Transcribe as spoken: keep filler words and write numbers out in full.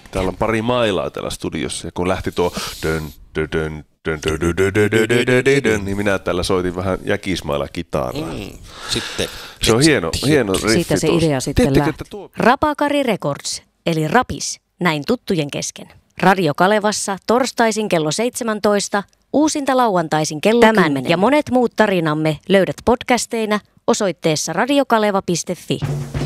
Täällä on pari mailaa täällä studiossa ja kun lähti tuo dön, dön, dön, niin minä täällä soitin vähän jäkismailla kitaraa. Mm, sitten. Se on hieno, hieno riffi. Siitä se idea sitten lähti. Tuo... Rapakari Records, eli Rapis, näin tuttujen kesken. Radio Kalevassa torstaisin kello seitsemäntoista, uusinta lauantaisin kello Tämän kymmenen. Ja monet muut tarinamme löydät podcasteina osoitteessa radiokaleva piste fi.